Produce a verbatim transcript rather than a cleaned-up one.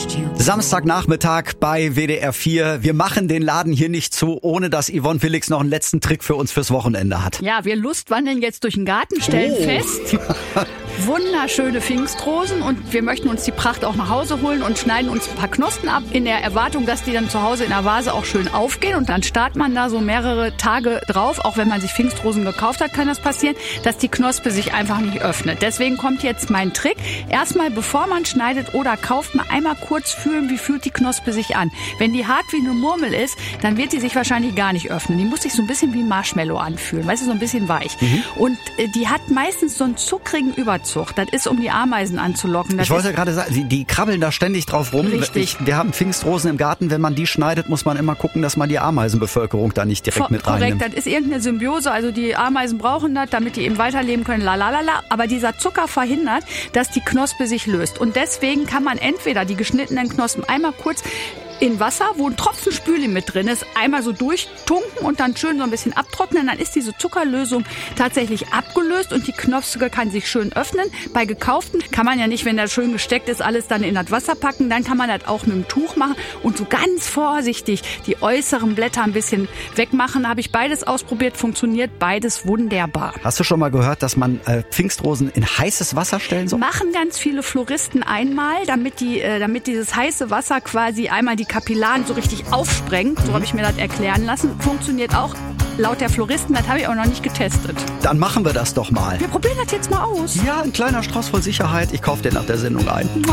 Samstagnachmittag bei W D R vier. Wir machen den Laden hier nicht zu, ohne dass Yvonne Willix noch einen letzten Trick für uns fürs Wochenende hat. Ja, wir lustwandeln jetzt durch den Garten, stellen Oh. fest, wunderschöne Pfingstrosen, und wir möchten uns die Pracht auch nach Hause holen und schneiden uns ein paar Knospen ab, in der Erwartung, dass die dann zu Hause in der Vase auch schön aufgehen, und dann starrt man da so mehrere Tage drauf. Auch wenn man sich Pfingstrosen gekauft hat, kann das passieren, dass die Knospe sich einfach nicht öffnet. Deswegen kommt jetzt mein Trick. Erstmal, bevor man schneidet oder kauft, mal einmal kurz fühlen, wie fühlt die Knospe sich an. Wenn die hart wie eine Murmel ist, dann wird die sich wahrscheinlich gar nicht öffnen. Die muss sich so ein bisschen wie Marshmallow anfühlen, weißt du, so ein bisschen weich. Mhm. Und äh, die hat meistens so einen zuckrigen Überzug. Das ist, um die Ameisen anzulocken. Das ich wollte ist, gerade sagen, die, die krabbeln da ständig drauf rum. Richtig. Ich, wir haben Pfingstrosen im Garten. Wenn man die schneidet, muss man immer gucken, dass man die Ameisenbevölkerung da nicht direkt Vor, mit reinnimmt. Korrekt, das ist irgendeine Symbiose. Also die Ameisen brauchen das, damit die eben weiterleben können. Lalalala. Aber dieser Zucker verhindert, dass die Knospe sich löst. Und deswegen kann man entweder die geschnittenen Knospen einmal kurz in Wasser, wo ein Tropfen Spüli mit drin ist, einmal so durchtunken und dann schön so ein bisschen abtrocknen. Dann ist diese Zuckerlösung tatsächlich abgelöst und die Knospe kann sich schön öffnen. Bei gekauften kann man ja nicht, wenn das schön gesteckt ist, alles dann in das Wasser packen. Dann kann man das auch mit dem Tuch machen und so ganz vorsichtig die äußeren Blätter ein bisschen wegmachen. Habe ich beides ausprobiert, funktioniert beides wunderbar. Hast du schon mal gehört, dass man äh, Pfingstrosen in heißes Wasser stellen soll? Machen ganz viele Floristen einmal, damit die, äh, damit dieses heiße Wasser quasi einmal die Kapillaren so richtig aufsprengt. So habe ich mir das erklären lassen. Funktioniert auch laut der Floristen, das habe ich auch noch nicht getestet. Dann machen wir das doch mal. Wir probieren das jetzt mal aus. Ja, ein kleiner Strauß voll Sicherheit. Ich kaufe den nach der Sendung ein.